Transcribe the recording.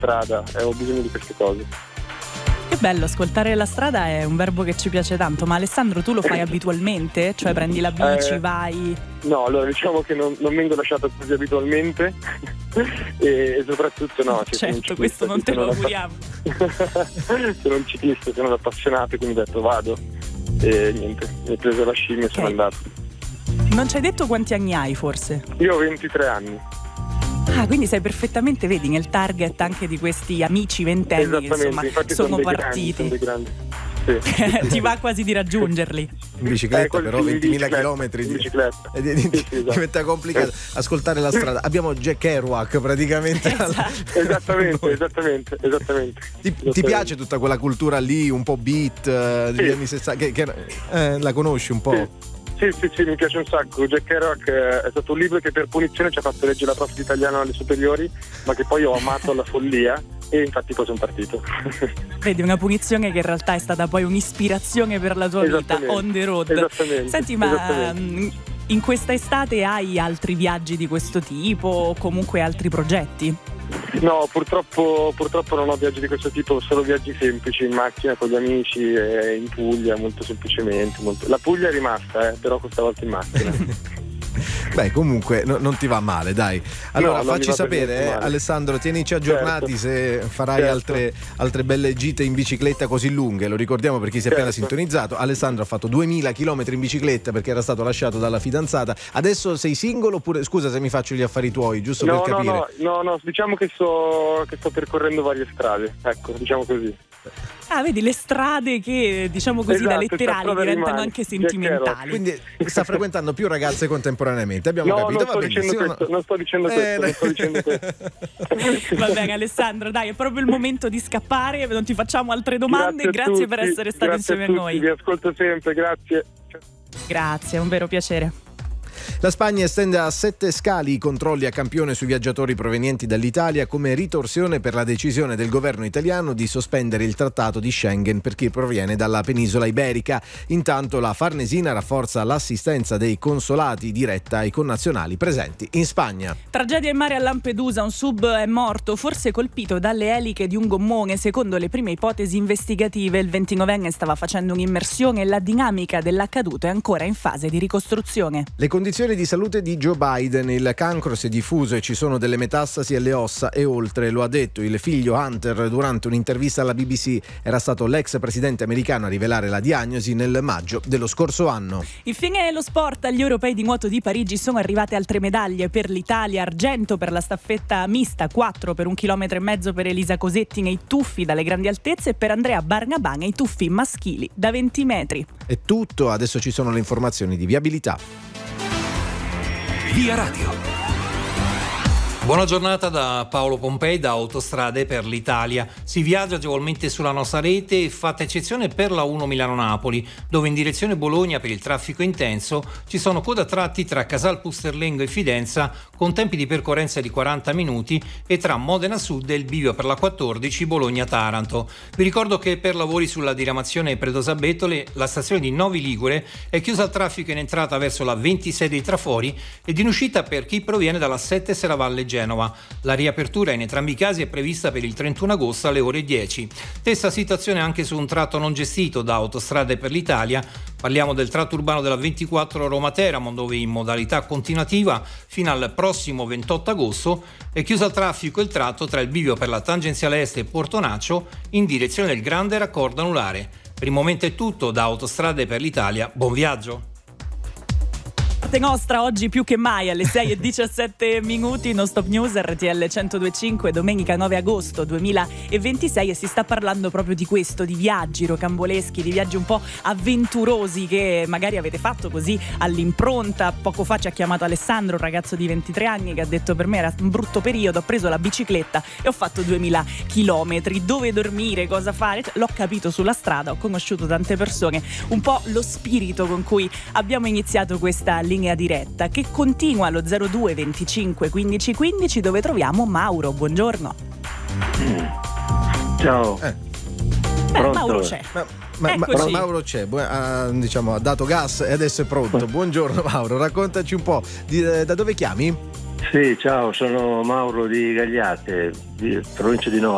strada, ho bisogno di queste cose. Che bello, ascoltare la strada è un verbo che ci piace tanto, ma Alessandro tu lo fai abitualmente? Cioè prendi la bici, vai? No, allora diciamo che non vengo lasciato così abitualmente e soprattutto no. Certo, questo non te lo auguriamo. Sono un ciclista, sono un appassionato, quindi ho detto vado e niente, mi ho preso la scimmia e sono andato. Non ci hai detto quanti anni hai forse? Io ho 23 anni. Ah, quindi sei perfettamente, vedi, nel target anche di questi amici ventenni che insomma sono partiti. Sì. Ti va quasi di raggiungerli. In bicicletta però 20.000 chilometri diventa complicato ascoltare la strada. Abbiamo Jack Kerouac praticamente. Esattamente. Ti piace tutta quella cultura lì un po' beat degli anni 60 che la conosci un po'? Sì, mi piace un sacco. Jack Kerouac è stato un libro che per punizione ci ha fatto leggere la prof di italiano alle superiori, ma che poi ho amato alla follia e infatti poi sono partito. Vedi, una punizione che in realtà è stata poi un'ispirazione per la tua vita on the road. Esattamente. Senti, ma in questa estate hai altri viaggi di questo tipo o comunque altri progetti? No, purtroppo non ho viaggi di questo tipo, solo viaggi semplici in macchina con gli amici e in Puglia, molto semplicemente. La Puglia è rimasta, però questa volta in macchina. Beh, comunque non ti va male, dai. Allora facci sapere, Alessandro, tienici aggiornati, certo, se farai altre belle gite in bicicletta così lunghe. Lo ricordiamo per chi si è appena sintonizzato. Alessandro ha fatto 2000 km in bicicletta perché era stato lasciato dalla fidanzata. Adesso sei single oppure, scusa se mi faccio gli affari tuoi, giusto per capire? No, diciamo che sto percorrendo varie strade, ecco, diciamo così. Ah, vedi, le strade che, diciamo così, da letterali diventano anche sentimentali. Quindi sta frequentando più ragazze contemporaneamente, abbiamo capito. Non sto dicendo questo. Va bene, Alessandro, dai, è proprio il momento di scappare, non ti facciamo altre domande. Grazie per essere stato insieme a noi. Vi ascolto sempre, grazie. Grazie, è un vero piacere. La Spagna estende a 7 scali i controlli a campione sui viaggiatori provenienti dall'Italia come ritorsione per la decisione del governo italiano di sospendere il trattato di Schengen per chi proviene dalla penisola iberica. Intanto la Farnesina rafforza l'assistenza dei consolati diretta ai connazionali presenti in Spagna. Tragedia in mare a Lampedusa, un sub è morto, forse colpito dalle eliche di un gommone. Secondo le prime ipotesi investigative, il 29enne stava facendo un'immersione e la dinamica dell'accaduto è ancora in fase di ricostruzione. Le condizioni di salute di Joe Biden: il cancro si è diffuso e ci sono delle metastasi alle ossa e oltre, lo ha detto il figlio Hunter durante un'intervista alla BBC. Era stato l'ex presidente americano a rivelare la diagnosi nel maggio dello scorso anno. Infine lo sport, agli europei di nuoto di Parigi sono arrivate altre medaglie per l'Italia: argento per la staffetta mista, 4 per 1,5 chilometri per Elisa Cosetti nei tuffi dalle grandi altezze e per Andrea Barnabà nei tuffi maschili da 20 metri. È tutto, adesso ci sono le informazioni di viabilità. Via Radio. Buona giornata da Paolo Pompei da Autostrade per l'Italia. Si viaggia agevolmente sulla nostra rete, fatta eccezione per la 1 Milano-Napoli, dove in direzione Bologna per il traffico intenso ci sono code a tratti tra Casal Pusterlengo e Fidenza con tempi di percorrenza di 40 minuti e tra Modena Sud e il bivio per la 14 Bologna-Taranto. Vi ricordo che per lavori sulla diramazione Predosa-Betole la stazione di Novi Ligure è chiusa al traffico in entrata verso la 26 dei trafori ed in uscita per chi proviene dalla 7 Serravalle Genova. La riapertura in entrambi i casi è prevista per il 31 agosto alle ore 10. Stessa situazione anche su un tratto non gestito da Autostrade per l'Italia. Parliamo del tratto urbano della 24 Roma-Teramo, dove in modalità continuativa fino al prossimo 28 agosto è chiuso al traffico il tratto tra il bivio per la tangenziale est e Portonaccio in direzione del grande raccordo anulare. Per il momento è tutto da Autostrade per l'Italia. Buon viaggio! Nostra oggi più che mai alle 6:17 Non Stop News RTL 102.5, domenica 9 agosto 2026, e si sta parlando proprio di questo, di viaggi rocamboleschi, di viaggi un po' avventurosi che magari avete fatto così all'impronta. Poco fa ci ha chiamato Alessandro, un ragazzo di 23 anni che ha detto: per me era un brutto periodo, ho preso la bicicletta e ho fatto 2000 chilometri, dove dormire, cosa fare, l'ho capito sulla strada, ho conosciuto tante persone, un po' lo spirito con cui abbiamo iniziato questa linea diretta che continua allo 02 25 15 15, dove troviamo Mauro. Buongiorno. Ciao. Mauro c'è. Mauro c'è, diciamo ha dato gas e adesso è pronto. Buongiorno Mauro, raccontaci un po' da dove chiami? Sì, ciao, sono Mauro di Gagliate, provincia di Nola.